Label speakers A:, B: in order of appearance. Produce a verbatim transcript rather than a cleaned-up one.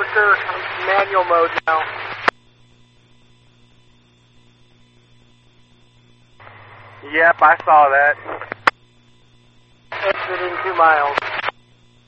A: marker, manual mode now.
B: Yep, I saw that.
A: Exiting two miles.